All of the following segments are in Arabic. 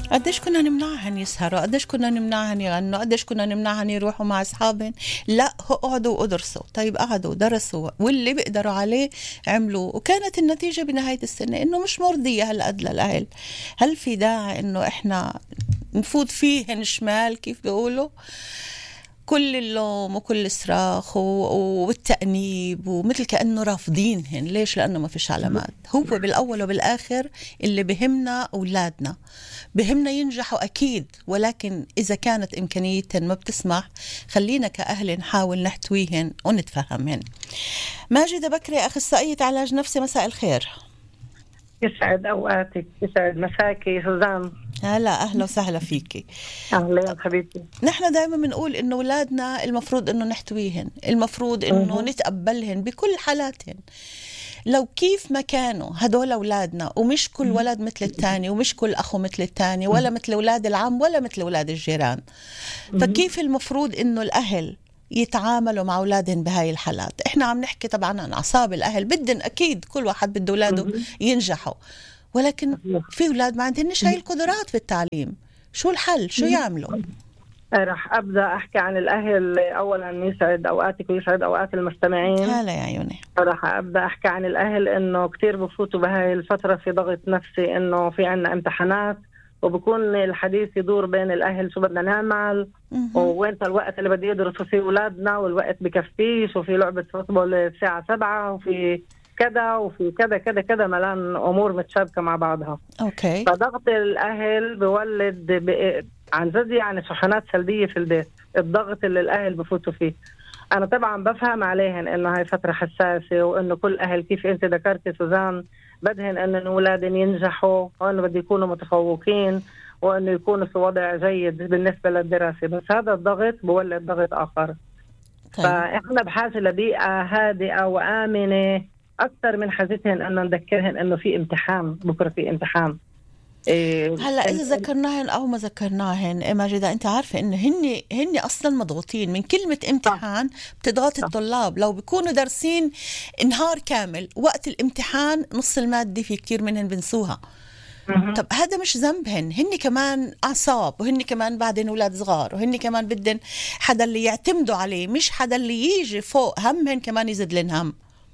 قديش كنا نمنعهن يسهروا، قديش كنا نمنعهن يغنوا، قديش كنا نمنعهن يروحوا مع أصحابهن. لا، اقعدوا وادرسوا. طيب قعدوا درسوا واللي بيقدروا عليه عملوا، وكانت النتيجة بنهاية السنة إنه مش مرضية هالقد للأهل. هل في داعي إنه إحنا نفوت فيهن شمال كيف بيقولوا؟ كل اللوم وكل الصراخ والتأنيب، ومثل كأنه رافضينهن. ليش؟ لأنه ما فيش علامات. هو بالأول وبالآخر اللي بهمنا أولادنا، بهمنا ينجحوا أكيد، ولكن إذا كانت إمكانيتهن ما بتسمح خلينا كأهل نحاول نحتويهن ونتفهمهن. ماجدة بكري، أخصائية علاج نفسي، مساء الخير. يسعد أوقاتك، يسعد مساكي سوزان. هلا، أهلا وسهلا فيكي. أهلا حبيبتي. نحن دائما بنقول إنه أولادنا المفروض إنه نحتويهن، المفروض إنه نتقبلهن بكل حالاتهن. لو كيف ما كانوا هدول أولادنا، ومش كل ولد مثل التاني، ومش كل أخو مثل التاني، ولا مثل أولاد العم ولا مثل أولاد الجيران. فكيف المفروض إنه الأهل يتعاملوا مع أولادهم بهاي الحالات؟ إحنا عم نحكي طبعا عن أعصاب الأهل، بدن أكيد كل واحد بده أولاده ينجحوا، ولكن في أولاد ما عندهنش هاي القدرات في التعليم. شو الحل؟ شو يعملوا؟ رح أبدأ أحكي عن الأهل. أولا يسعد أوقاتك ويسعد أوقات المستمعين. هلا يا عيوني. رح أبدأ أحكي عن الأهل إنه كتير بفوتوا بهاي الفترة في ضغط نفسي، إنه في عنا امتحانات، وبكون الحديث يدور بين الأهل شو بدنا نعمل ووين الوقت اللي بدي يدرسوا فيه أولادنا، والوقت بكفيش، وفي لعبة فوتبول الساعة 7، وفي كذا وفي كذا كذا كذا، ملان أمور متشابكة مع بعضها. أوكي. فضغط الأهل بولد عن جد يعني شحنات سلبية في البيت. الضغط اللي الأهل بفوتوا فيه، أنا طبعا بفهم عليهن إنه هاي فترة حساسة، وإنه كل أهل كيف أنت ذكرتي سوزان بدهن إنه أولادهم ينجحوا، وإنه بده يكونوا متفوقين، وإنه يكونوا في وضع جيد بالنسبة للدراسة. بس هذا الضغط بولد ضغط آخر. طيب. فإحنا بحاجة لبيئة هادئة وآمنة أكثر من حاجتهن إنه نذكرهن إنه في امتحان بكرة، في امتحان. هلا إذا ذكرناهن أو ما ذكرناهن، ماجدة أنت عارفة إنه هن أصلا مضغوطين من كلمة امتحان. بتضغط الطلاب لو بيكونوا دارسين نهار كامل، وقت الامتحان نص المادة في كتير منهن بنسوها. طب هذا مش ذنبهن، هن كمان أعصاب، وهن كمان بعدين أولاد صغار، وهن كمان بدن حدا اللي يعتمدوا عليه، مش حدا اللي يجي فوق همهن كمان يزيد لهم هم.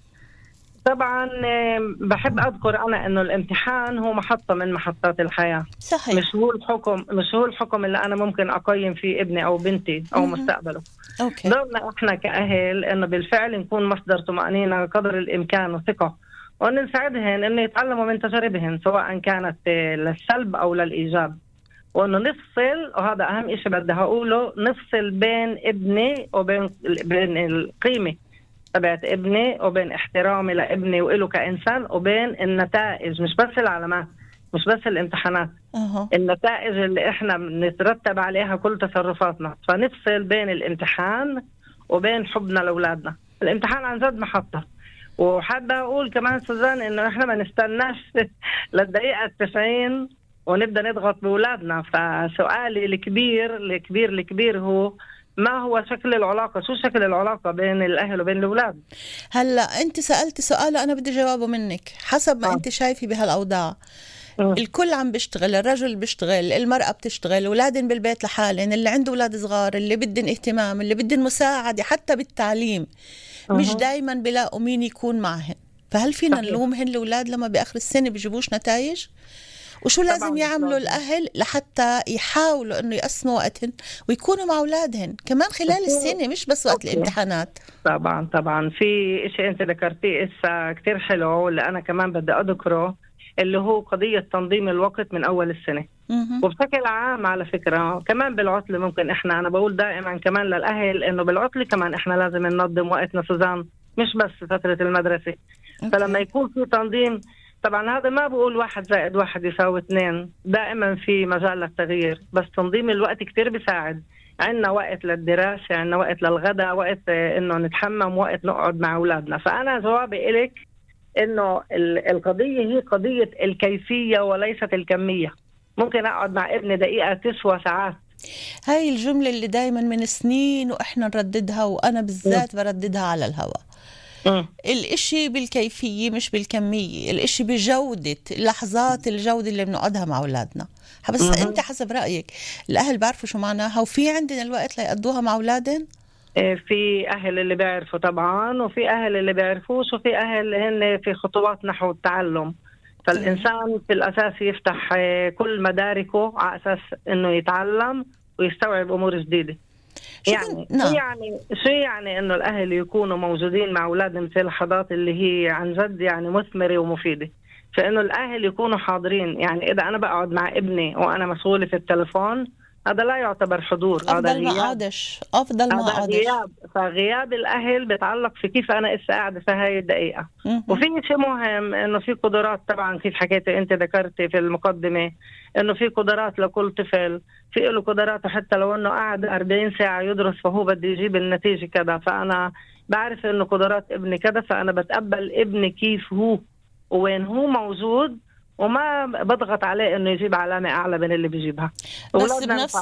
طبعا بحب أذكر أنا إنه الامتحان هو محطة من محطات الحياة. صحيح. مش هو الحكم اللي أنا ممكن أقيم فيه ابني أو بنتي أو مستقبله. أوكي. دورنا إحنا كأهل إنه بالفعل نكون مصدر طمأنينة قدر الإمكان وثقة، وإن نساعدهن إنه يتعلموا من تجاربهن سواء كانت للسلب أو للإيجاب، وإنه نفصل. وهذا أهم إشي بدي هقوله، نفصل بين ابني بين القيمة تبعت ابني، وبين احترامي لابني وإله كإنسان، وبين النتائج، مش بس العلامات، مش بس الامتحانات. النتائج اللي احنا بنترتب عليها كل تصرفاتنا. فنفصل بين الامتحان وبين حبنا لأولادنا. الامتحان عن جد محطة. وحابة أقول كمان سوزان إنه احنا ما نستناش للدقيقة 90 ونبدأ نضغط بأولادنا. فسؤالي الكبير هو ما هو شكل العلاقة؟ شو شكل العلاقة بين الأهل وبين الأولاد؟ هلأ أنت سألت سؤال أنا بدي جوابه منك حسب ما أنت شايفي بهالأوضاع. الكل عم بيشتغل، الرجل بيشتغل، المرأة بتشتغل، أولادن بالبيت لحالن، اللي عنده أولاد صغار، اللي بدن اهتمام، اللي بدن مساعدة حتى بالتعليم. مش دايما بلاقوا مين يكون معهن. فهل فينا نلومهن الأولاد لما بآخر السنة بيجيبوش نتائج؟ وشو لازم يعملوا الأهل لحتى يحاولوا إنه يقسموا وقتهن ويكونوا مع أولادهن كمان خلال السنة، مش بس وقت الامتحانات؟ طبعا في إشي أنت ذكرتيه إسا كتير حلو، اللي أنا كمان بدي أذكره، اللي هو قضية تنظيم الوقت من أول السنة. وبشكل عام على فكرة كمان بالعطلة ممكن أنا بقول دائما كمان للأهل إنه بالعطلة كمان إحنا لازم ننظم وقتنا سوزان، مش بس فترة المدرسة. فلما يكون في تنظيم، طبعا هذا ما بقول 1+1=2، دائما في مجال للتغيير، بس تنظيم الوقت كتير بيساعد. عندنا وقت للدراسة، عندنا وقت للغداء، وقت إنه نتحمم، وقت نقعد مع أولادنا. فأنا جوابي إليك إنه القضية هي قضية الكيفية وليست الكمية. ممكن أقعد مع ابني دقيقة تسوى ساعات. هاي الجملة اللي دايما من سنين وإحنا نرددها، وأنا بالذات برددها على الهواء. الإشي بالكيفية مش بالكمية، الإشي بجودة لحظات الجودة اللي بنقعدها مع أولادنا. بس أنت حسب رأيك الأهل بعرفوا شو معناها وفي عندنا الوقت ليقضوها مع أولادهم؟ في أهل اللي بيعرفوا طبعا، وفي أهل اللي بيعرفوش، وفي أهل هن في خطوات نحو التعلم. فالإنسان في الأساس يفتح كل مداركه على أساس إنه يتعلم ويستوعب أمور جديدة. يعني شو يعني إنه الأهل يكونوا موجودين مع أولادهم في اللحظات اللي هي عن جد يعني مثمرة ومفيدة. فإنه الأهل يكونوا حاضرين. يعني إذا أنا بقعد مع ابني وأنا مشغولة في التلفون، هذا لا يعتبر حضور، هذا غياب. أفضل ما قعدش. غياب. فغياب الأهل بتعلق في كيف أنا قاعدة في هاي الدقيقة. وفي شيء مهم إنه في قدرات، طبعا كيف حكيتي أنت ذكرتي في المقدمة إنه في قدرات لكل طفل، في له قدرات حتى لو إنه قاعد 40 ساعة يدرس فهو بده يجيب النتيجة كذا. فأنا بعرف إنه قدرات ابني كذا، فأنا بتقبل ابني كيف هو وين هو موجود، وما بضغط عليه انه يجيب علامة اعلى من اللي بيجيبها. بس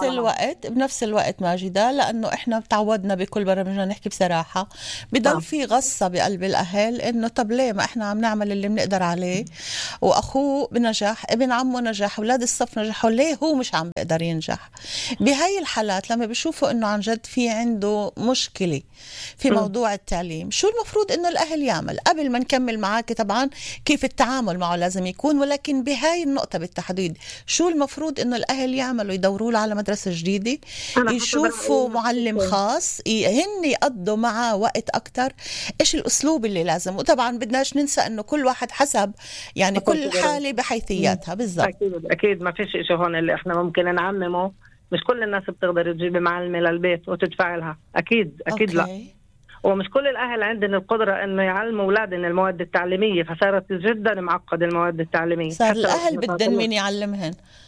بنفس الوقت ماجدة، لانه احنا تعودنا بكل برامجنا نحكي بصراحة، بضل في غصة بقلب الاهل انه طب ليه ما احنا عم نعمل اللي بنقدر عليه، واخوه بنجح، ابن عمه نجح، اولاد الصف نجحوا، ليه هو مش عم بيقدر ينجح؟ بهاي الحالات لما بيشوفوا انه عن جد في عنده مشكلة في موضوع التعليم، شو المفروض انه الاهل يعمل؟ قبل ما نكمل معاك طبعا كيف التعامل معه لازم يكون، ولكن بهاي النقطة بالتحديد شو المفروض انه الاهل يعملوا؟ يدوروا له على مدرسة جديدة، يشوفوا معلم خاص، هن يقضوا معه وقت اكتر، ايش الاسلوب اللي لازم؟ وطبعا بدناش ننسى انه كل واحد حسب يعني كل حالة بحيثياتها. بالضبط. اكيد ما فيش شيء هون اللي احنا ممكن نعممه. مش كل الناس بتقدر تجيب معلمة للبيت وتدفع لها، اكيد لا. ومش كل الأهل عندهم القدرة إنه يعلموا أولادهم المواد التعليمية، فصارت جدا معقدة المواد التعليمية. صار الأهل بدهم مين يعلمهن.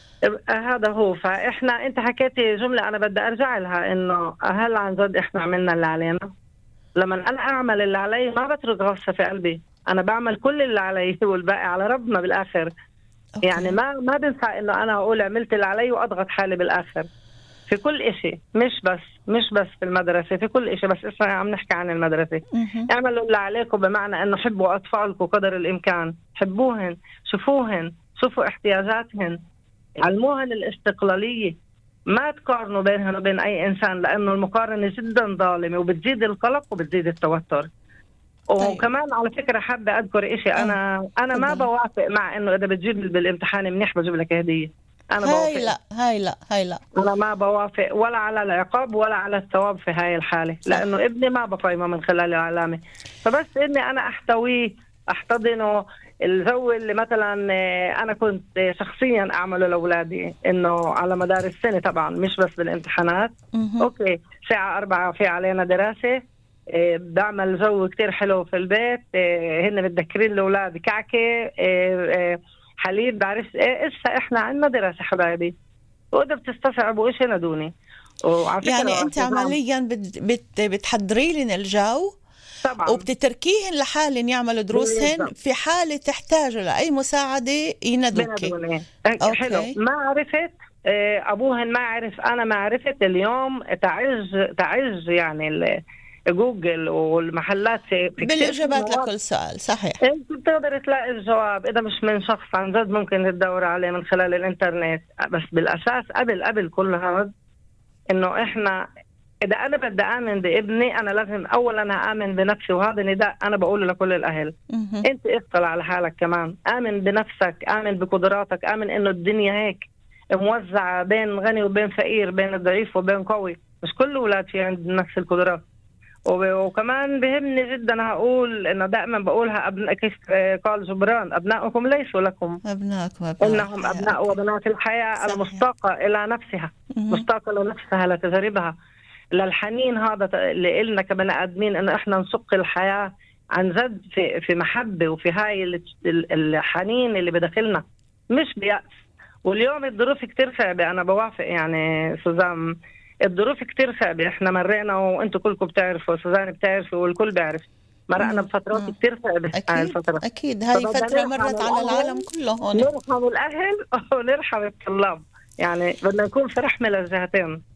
هذا هو. فإحنا أنت حكيتي جملة أنا بدي أرجع لها، إنه هل عن جد إحنا عملنا اللي علينا؟ لما أنا أعمل اللي علي ما بترك غصة في قلبي، أنا بعمل كل اللي علي والباقي على ربنا بالآخر. يعني ما بنسى إنه أنا أقول عملت اللي علي وأضغط حالي بالآخر في كل إشي، مش بس في المدرسة، في كل إشي. بس إحنا عم نحكي عن المدرسة. اعملوا اللي عليكم، بمعنى إنه حبوا أطفالكم قدر الإمكان، حبوهن، شوفوا احتياجاتهن، علموهن الاستقلالية، ما تقارنوا بينهن وبين أي إنسان، لأنه المقارنة جدا ظالمة وبتزيد القلق وبتزيد التوتر. وكمان على فكرة حابة أذكر إشي، أنا ما بوافق مع إنه إذا بتجيب بالامتحان منيح بجيب لك هدية. أنا هاي لا أنا ما بوافق ولا على العقاب ولا على الثواب في هاي الحالة، لأنه ابني ما بقيمه من خلال العلامة. فبس إني أنا أحتويه، أحتضنه، الجو اللي مثلا أنا كنت شخصيا أعمله لأولادي إنه على مدار السنة، طبعا مش بس بالامتحانات. أوكي، ساعة 4 في علينا دراسة، بعمل جو كتير حلو في البيت، هن متذكرين الأولاد كعكة، حليب، بعرف ايه، إسا احنا عندنا دراسة حبايبي، وإذا بتستصعبوا إيش نادوني. يعني أنت عمليا بتحضري لنا الجو طبعا، وبتتركيهن لحالن يعملوا دروسهن، في حالة تحتاجوا لأي مساعدة ينادوكي. حلو. ما عرفت أبوهن، ما عرف، أنا ما عرفت، اليوم تعج يعني جوجل والمحلات بالإجابات لكل سؤال. صحيح، انت بتقدر تلاقي الجواب اذا مش من شخص عن جد ممكن تدور عليه من خلال الانترنت. بس بالاساس قبل كل هذا انه احنا اذا انا بدي امن بابني، انا لازم اولا امن بنفسي، وهذا نداء انا بقوله لكل الاهل. انت اطلع على حالك كمان، امن بنفسك، امن بقدراتك، امن انه الدنيا هيك موزعه بين غني وبين فقير، بين ضعيف وبين قوي، مش كل الاولاد في عندهم نفس القدرات. وكمان بهمني جدا هقول انه دائما بقولها، كيف قال جبران، ابنائكم ليسوا لكم، انهم ابناء وبنات الحياه المشتاقه الى نفسها، مشتاقه لنفسها، لتجاربها، للحنين هذا اللي إلنا كبني ادمين، انه احنا نسق الحياه عن جد في محبه، وفي هاي الحنين اللي بداخلنا، مش بيأس. واليوم الظروف كتير صعبه، انا بوافق يعني سوزان، الظروف كتير صعبة. احنا مرينا، وانتم كلكم بتعرفوا، سوزان بتعرف، والكل بيعرف، مرقنا بفترات كتير صعبة. أكيد هاي فترة مرت على العالم كله هون. نرحم الأهل ونرحم الطلاب، يعني بدنا نكون في رحمة للجهتين.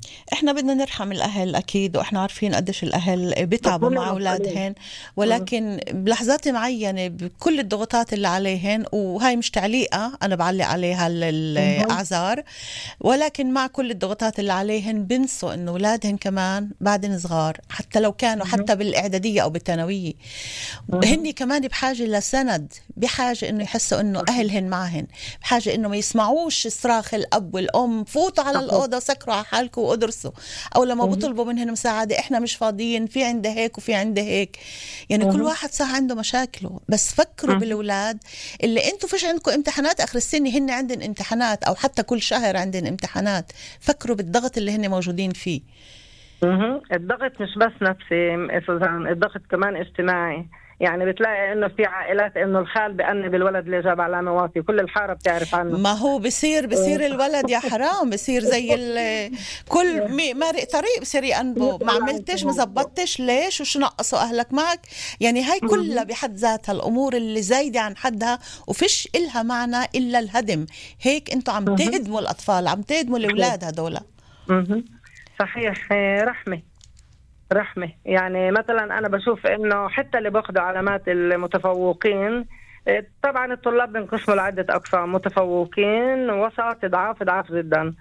احنا بدنا نرحم الاهل اكيد، واحنا عارفين قديش الاهل بيتعبوا مع اولادهن، ولكن بلحظات معينه بكل الضغوطات اللي عليهن، وهاي مش تعليقه انا بعلق عليها الاعذار، ولكن مع كل الضغوطات اللي عليهن بنسوا انه اولادهن كمان بعدين صغار، حتى لو كانوا حتى بالاعداديه او بالثانويه هن كمان بحاجه لسند، بحاجه انه يحسوا انه اهلهن معهن، بحاجه انه ما يسمعوش صراخ الاب والام فوتوا على الاوضه سكروا على حالكم وادرسوا، او لما بطلبوا منهن مساعده احنا مش فاضيين، في عندي هيك وفي عندي هيك. يعني كل واحد صح عنده مشاكله، بس فكروا بالاولاد اللي انتم فيش عندكم امتحانات اخر السنه، هن عندن امتحانات، او حتى كل شهر عندن امتحانات. فكروا بالضغط اللي هن موجودين فيه. الضغط مش بس نفسي سوزان، الضغط كمان اجتماعي. يعني بتلاقي انه في عائلات انه الخال بأنب الولد اللي جاب علامه واطي، كل الحاره بتعرف عنه. ما هو بصير الولد يا حرام، بصير زي كل مارق طريق بصير يأنبه، ما عملتش ما زبطتش ليش وشو نقصوا اهلك معك. يعني هاي كلها بحد ذاتها الامور اللي زايده عن حدها وفيش إلها معنى الا الهدم. هيك انتوا عم تهدموا الاطفال، عم تهدموا الاولاد هدول. صحيح. رحمة. يعني مثلا أنا بشوف إنه حتى اللي بأخذوا علامات المتفوقين، طبعا الطلاب بينقسموا لعدة أقسام، متفوقين، وسط، ضعاف جدا.